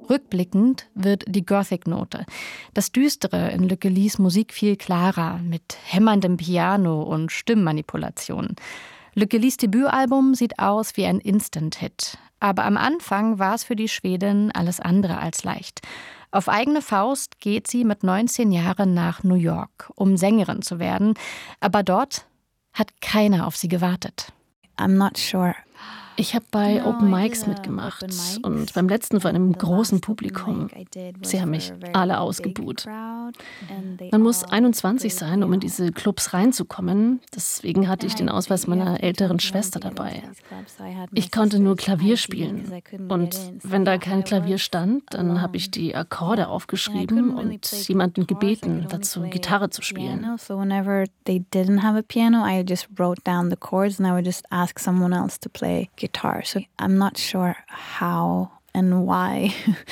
Rückblickend wird die Gothic-Note, das Düstere in Le Kellys Musik viel klarer, mit hämmerndem Piano und Stimmmanipulationen. Le Kellys Debütalbum sieht aus wie ein Instant-Hit. Aber am Anfang war es für die Schwedin alles andere als leicht. Auf eigene Faust geht sie mit 19 Jahren nach New York, um Sängerin zu werden. Aber dort hat keiner auf sie gewartet. I'm not sure. Ich habe bei Open Mics mitgemacht und beim letzten vor einem großen Publikum. Sie haben mich alle ausgebuht. Man muss 21 sein, um in diese Clubs reinzukommen. Deswegen hatte ich den Ausweis meiner älteren Schwester dabei. Ich konnte nur Klavier spielen. Und wenn da kein Klavier stand, dann habe ich die Akkorde aufgeschrieben und jemanden gebeten, dazu Gitarre zu spielen. So whenever they didn't have a piano, I just wrote down the chords and I would just ask someone else to play guitar. So I'm not sure how and why.